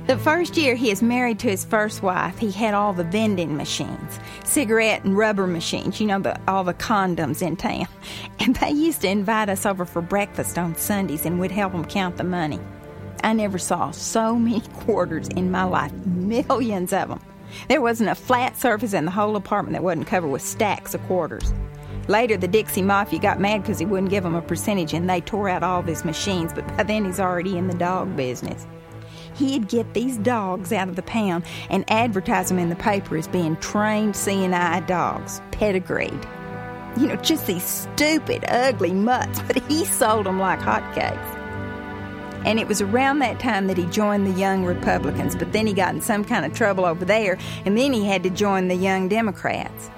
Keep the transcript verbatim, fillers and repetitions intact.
The first year he is married to his first wife, he had all the vending machines, cigarette and rubber machines, you know, the, all the condoms in town. And they used to invite us over for breakfast on Sundays, and we'd help them count the money. I never saw so many quarters in my life, millions of them. There wasn't a flat surface in the whole apartment that wasn't covered with stacks of quarters. Later, the Dixie Mafia got mad because he wouldn't give them a percentage, and they tore out all of his machines, but by then he's already in the dog business. He'd get these dogs out of the pound and advertise them in the paper as being trained C N I dogs, pedigreed. You know, just these stupid, ugly mutts, but he sold them like hotcakes. And it was around that time that he joined the Young Republicans, but then he got in some kind of trouble over there, and then he had to join the Young Democrats.